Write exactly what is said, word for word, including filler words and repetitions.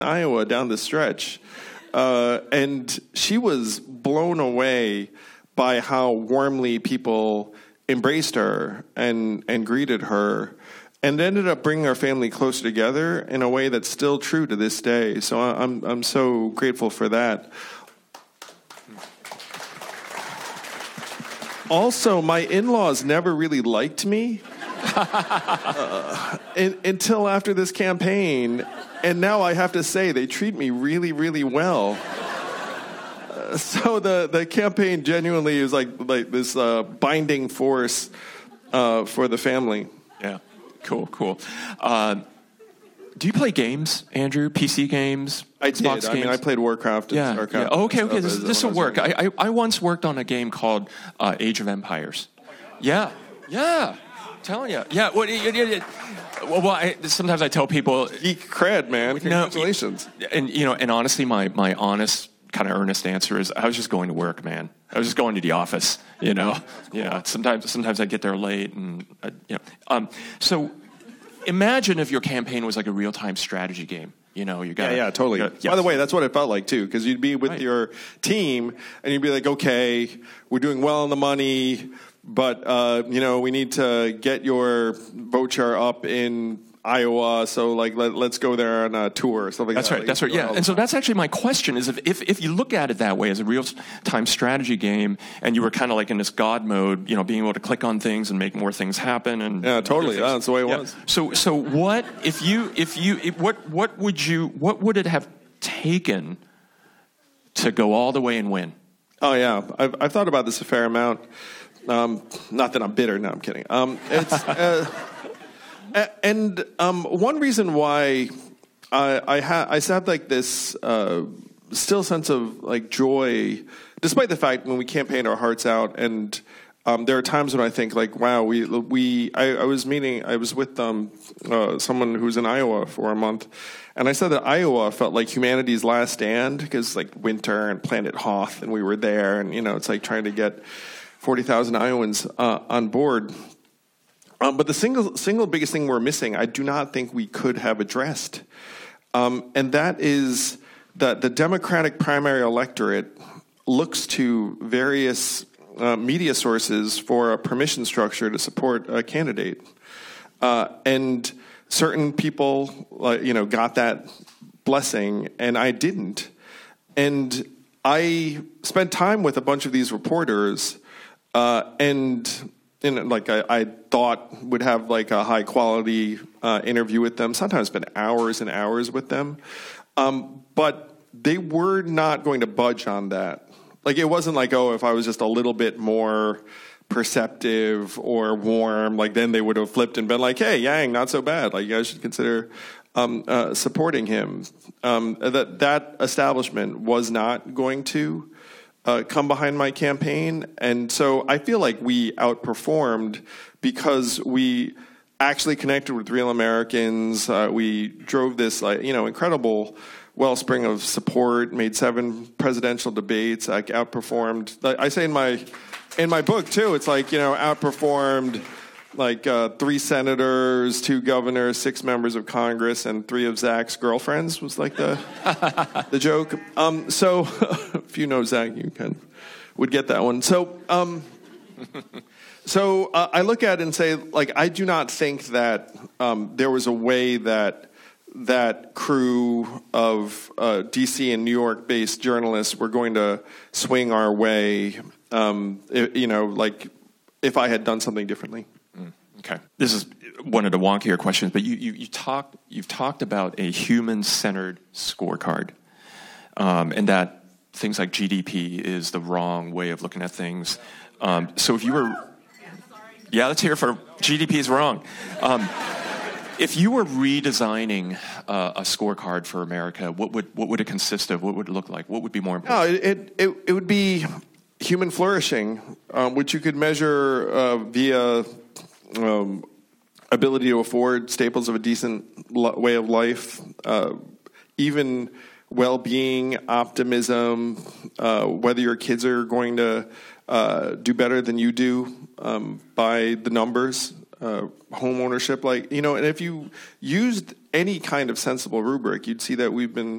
Iowa down the stretch. Uh, and she was blown away by how warmly people embraced her and, and greeted her, and ended up bringing our family closer together in a way that's still true to this day. So I'm I'm so grateful for that. Also, my in-laws never really liked me uh, in, until after this campaign, and now I have to say they treat me really, really well. Uh, so the, the campaign genuinely is like like this uh, binding force uh, for the family. Yeah, cool, cool. Uh, do you play games, Andrew? P C games? I Xbox did. games? I mean, I played Warcraft and yeah, StarCraft. yeah. Oh, okay, okay. This, as- this when will I was work. younger. I, I I once worked on a game called uh, Age of Empires. Yeah, yeah. I'm telling you. Yeah. Well, it, it, it, well, well I, sometimes I tell people. Geek cred, man. Congratulations. No, and you know, and honestly, my my honest kind of earnest answer is I was just going to work, man. I was just going to the office. You know. Yeah. Sometimes sometimes I get there late, and uh, you know. Um. So. Imagine if your campaign was like a real-time strategy game. You know, you got yeah, yeah, totally. Gotta, yes. By the way, that's what it felt like too, because you'd be with Right. your team and you'd be like, "Okay, we're doing well on the money, but uh, you know, we need to get your vote share up in Iowa, so like let, let's go there on a tour or something." That's like right. that. That's right. Yeah. And so that's actually my question: is if, if if you look at it that way as a real-time strategy game, and you were kind of like in this God mode, you know, being able to click on things and make more things happen, and Yeah, totally. things. Yeah, that's the way it Yeah. was. So so what if you if you if, what what would you what would it have taken to go all the way and win? Oh yeah, I've I've thought about this a fair amount. Um, not that I'm bitter. No, I'm kidding. Um, it's. Uh, And um, one reason why I I, ha- I had like this uh, still sense of like joy, despite the fact when we campaign our hearts out, and um, there are times when I think like, wow, we we I, I was meeting, I was with um, uh, someone who's in Iowa for a month, and I said that Iowa felt like humanity's last stand because like winter and Planet Hoth, and we were there, and you know it's like trying to get forty thousand Iowans uh, on board. Um, but the single single biggest thing we're missing, I do not think we could have addressed, um, and that is that the Democratic primary electorate looks to various uh, media sources for a permission structure to support a candidate, uh, and certain people, uh, you know, got that blessing, and I didn't, and I spent time with a bunch of these reporters, uh, and. And like I, I thought would have like a high quality uh, interview with them. Sometimes spent hours and hours with them, um, but they were not going to budge on that. Like it wasn't like, oh, if I was just a little bit more perceptive or warm, like then they would have flipped and been like, hey, Yang, not so bad. Like you guys should consider um, uh, supporting him. Um, that that establishment was not going to. Uh, come behind my campaign, and so I feel like we outperformed because we actually connected with real Americans. Uh, we drove this, uh, you know, incredible wellspring of support. Made seven presidential debates. I outperformed. I say in my in my book too. It's like you know, outperformed like uh, three senators, two governors, six members of Congress, and three of Zach's girlfriends was like the the joke. Um, so if you know Zach, you can would get that one. So um, so uh, I look at it and say, like, I do not think that um, there was a way that that crew of uh, D C and New York-based journalists were going to swing our way. Um, it, you know, like if I had done something differently. Okay, this is one of the wonkier questions, but you, you, you talked, you've talked about a human-centered scorecard, um, and that things like G D P is the wrong way of looking at things. Um, so if you were, yeah, let's hear for G D P is wrong. Um, if you were redesigning uh, a scorecard for America, what would what would it consist of? What would it look like? What would be more important? No, it it, it would be human flourishing, um, which you could measure uh, via. Um, ability to afford staples of a decent lo- way of life, uh, even well-being, optimism, uh, whether your kids are going to uh, do better than you do um, by the numbers. uh, home ownership, like, you know, and if you used any kind of sensible rubric, you'd see that we've been